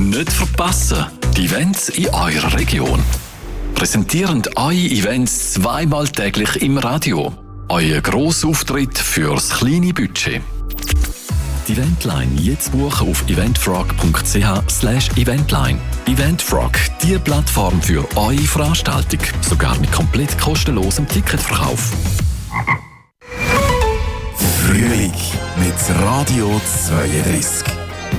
Nicht verpassen, die Events in eurer Region. Präsentieren eure Events zweimal täglich im Radio. Euer Grossauftritt fürs kleine Budget. Die Eventline jetzt buchen auf eventfrog.ch/eventline. Eventfrog, die Plattform für eure Veranstaltung. Sogar mit komplett kostenlosem Ticketverkauf. Frühling mit Radio 32.